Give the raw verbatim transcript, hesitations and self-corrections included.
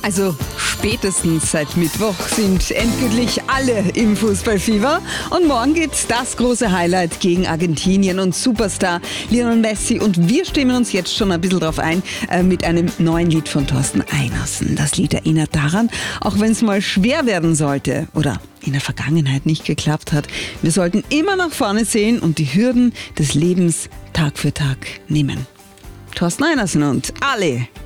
Also spätestens seit Mittwoch sind endgültig alle im Fußballfieber und morgen gibt's das große Highlight gegen Argentinien und Superstar Lionel Messi und wir stimmen uns jetzt schon ein bisschen drauf ein äh, mit einem neuen Lied von Thorsten Einersen. Das Lied erinnert daran, auch wenn es mal schwer werden sollte oder in der Vergangenheit nicht geklappt hat, wir sollten immer nach vorne sehen und die Hürden des Lebens Tag für Tag nehmen. Thorsten Einersen und alle